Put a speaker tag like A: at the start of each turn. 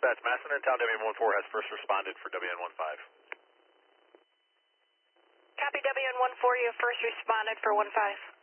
A: dispatch. Masson in town WN14 has first responded for WN15.
B: Copy WN14, you have first responded for 15.